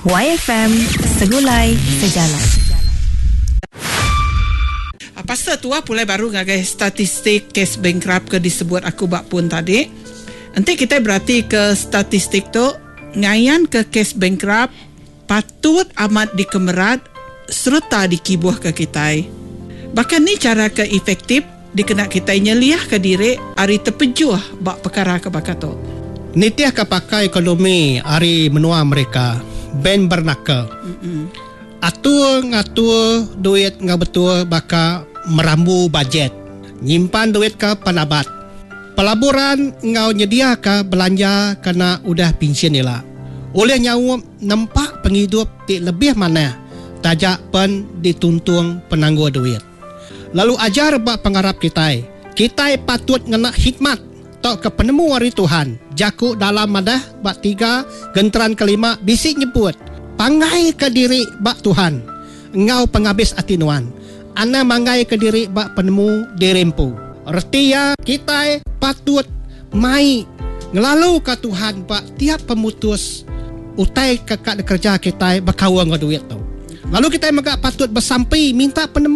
YFM, segulai sejalan. Pasal tu pulai baru ngagai statistik kes bankrupt ke disebut aku bak pun tadi. Nanti kita berarti ke statistik tu ngayan ke kes bankrupt patut amat dikemerat serta dikibuh ke kita. Bahkan ni cara ke efektif dikena kita nyeliah ke diri ari terpejuh bak perkara ke bakat tu. Nitiah ke pakai ekonomi ari menua mereka ben bernaka. Atur ngatur duit ngah betul baka merambu bajet. Nyimpan duit ke pelabat. Pelaburan ngau nyedia ke belanja kena udah pension nila. Oleh nyawa nampak penghidup di lebih mana tajak pen dituntung penangguh duit. Lalu ajar bak pengharap kita patut ngena hikmat tok ke penemu hari Tuhan. Jaku dalam madah bak 3 genteran kelima bisik nyebut pangai ke diri bak Tuhan. Engau penghabis atinuan. Ana mangai ke diri bak penemu dirempu. Artinya kita patut mai ngelalu ke Tuhan bak tiap pemutus utai kakak kerja kita berkawang ke duit tu. Lalu kita juga patut bersampai minta penemu